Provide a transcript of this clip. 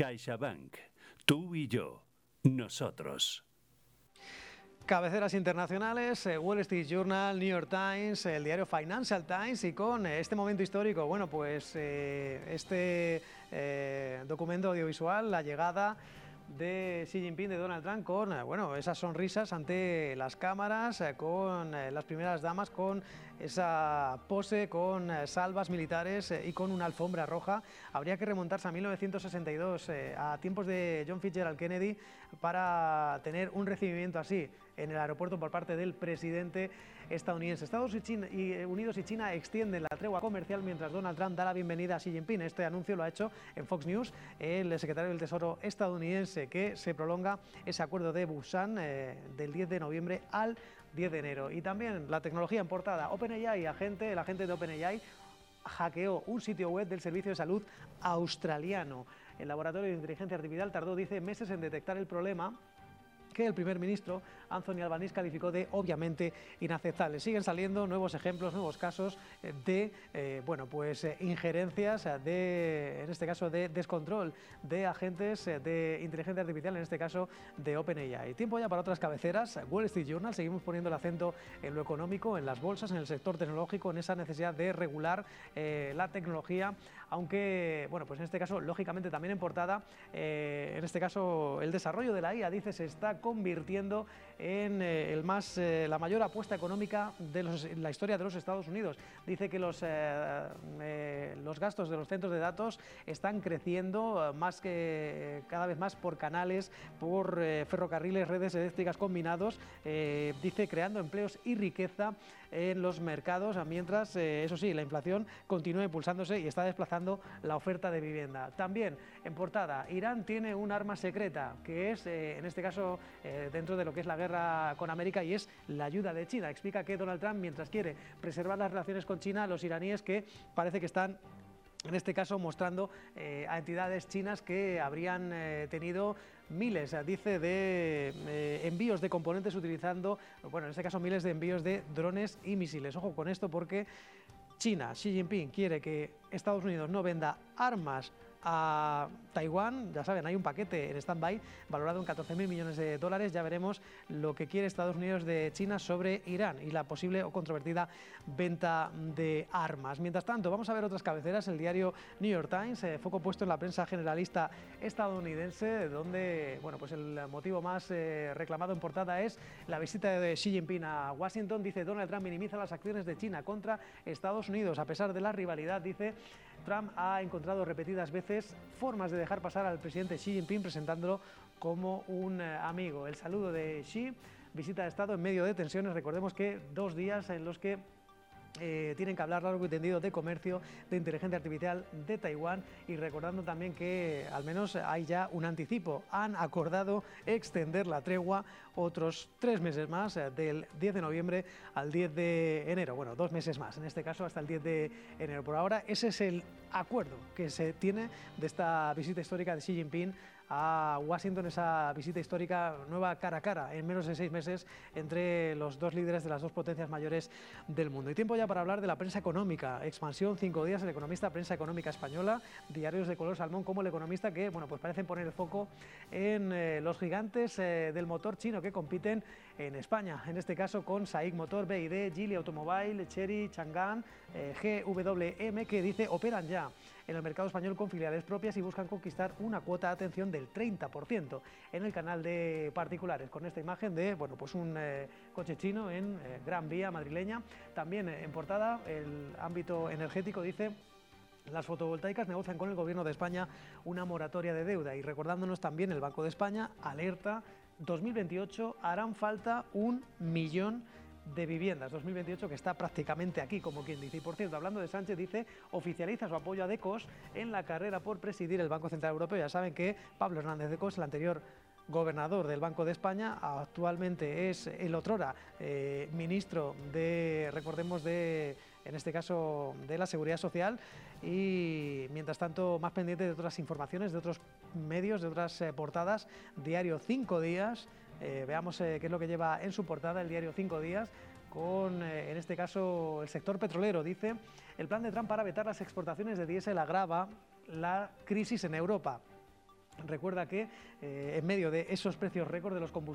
CaixaBank. Tú y yo. Nosotros. Cabeceras internacionales, Wall Street Journal, New York Times, el diario Financial Times, y con este momento histórico, bueno, pues este documento audiovisual, la llegada de Xi Jinping, de Donald Trump, con bueno, esas sonrisas ante las cámaras, con las primeras damas, con esa pose, con salvas militares y con una alfombra roja. Habría que remontarse a 1962, a tiempos de John Fitzgerald Kennedy, para tener un recibimiento así en el aeropuerto por parte del presidente estadounidense. Estados Unidos y China extienden la tregua comercial mientras Donald Trump da la bienvenida a Xi Jinping. Este anuncio lo ha hecho en Fox News el secretario del Tesoro estadounidense, que se prolonga ese acuerdo de Busan del 10 de noviembre al 10 de enero. Y también la tecnología en portada. OpenAI, el agente de OpenAI hackeó un sitio web del Servicio de Salud australiano. El laboratorio de inteligencia artificial tardó, dice, meses en detectar el problema, que el primer ministro Anthony Albanese calificó de obviamente inaceptable. Siguen saliendo nuevos ejemplos, nuevos casos de injerencias, en este caso de descontrol de agentes de inteligencia artificial, en este caso de OpenAI. Tiempo ya para otras cabeceras. Wall Street Journal, seguimos poniendo el acento en lo económico, en las bolsas, en el sector tecnológico, en esa necesidad de regular la tecnología, aunque, bueno, pues en este caso, lógicamente también en portada, en este caso el desarrollo de la IA, dice, se está convirtiendo en la mayor apuesta económica de la historia de los Estados Unidos. Dice que los gastos de los centros de datos están creciendo cada vez más por canales, por ferrocarriles, redes eléctricas combinados, dice, creando empleos y riqueza en los mercados, mientras, eso sí, la inflación continúa impulsándose y está desplazando la oferta de vivienda. También en portada, Irán tiene un arma secreta, que es, en este caso, dentro de lo que es la guerra con América, y es la ayuda de China. Explica que Donald Trump, mientras quiere preservar las relaciones con China, los iraníes, que parece que están, en este caso, mostrando a entidades chinas que habrían tenido miles, dice, de envíos de componentes utilizando, bueno, en este caso miles de envíos de drones y misiles. Ojo con esto, porque China, Xi Jinping, quiere que Estados Unidos no venda armas a Taiwán. Ya saben, hay un paquete en stand-by valorado en 14.000 millones de dólares. Ya veremos lo que quiere Estados Unidos de China sobre Irán y la posible o controvertida venta de armas. Mientras tanto, vamos a ver otras cabeceras. El diario New York Times, foco puesto en la prensa generalista estadounidense, donde, bueno, pues el motivo más reclamado en portada es la visita de Xi Jinping a Washington. Dice, Donald Trump minimiza las acciones de China contra Estados Unidos. A pesar de la rivalidad, dice, Trump ha encontrado repetidas veces formas de dejar pasar al presidente Xi Jinping, presentándolo como un amigo. El saludo de Xi, visita de Estado en medio de tensiones. Recordemos que 2 días en los que tienen que hablar largo y tendido de comercio, de inteligencia artificial, de Taiwán, y recordando también que al menos hay ya un anticipo. Han acordado extender la tregua otros 3 meses más, del 10 de noviembre al 10 de enero. Bueno, 2 meses más, en este caso hasta el 10 de enero. Por ahora ese es el acuerdo que se tiene de esta visita histórica de Xi Jinping a Washington, esa visita histórica, nueva cara a cara en menos de 6 meses entre los dos líderes de las 2 potencias mayores del mundo. Y tiempo ya para hablar de la prensa económica. Expansión, 5 días, El Economista, prensa económica española, diarios de color salmón como El Economista, que, bueno, pues parecen poner el foco en los gigantes del motor chino que compiten en España, en este caso con SAIC Motor, BYD, Geely Automobile, Chery, Chang'an, GWM, que dice operan ya en el mercado español con filiales propias y buscan conquistar una cuota de atención del 30% en el canal de particulares, con esta imagen de, bueno, pues un coche chino en Gran Vía madrileña. También en portada, el ámbito energético, dice, las fotovoltaicas negocian con el Gobierno de España una moratoria de deuda, y recordándonos también el Banco de España alerta, 2028 harán falta 1 millón de viviendas, 2028 que está prácticamente aquí, como quien dice. Y por cierto, hablando de Sánchez, dice, oficializa su apoyo a Decos en la carrera por presidir el Banco Central Europeo. Ya saben que Pablo Hernández Decos, el anterior gobernador del Banco de España, actualmente es el otrora ministro de, recordemos, en este caso de la Seguridad Social, y mientras tanto más pendiente de otras informaciones, de otros medios, de otras portadas. Diario 5 días, veamos qué es lo que lleva en su portada el diario 5 días, con, en este caso, el sector petrolero. Dice, el plan de Trump para vetar las exportaciones de diésel agrava la crisis en Europa. Recuerda que en medio de esos precios récord de los combustibles,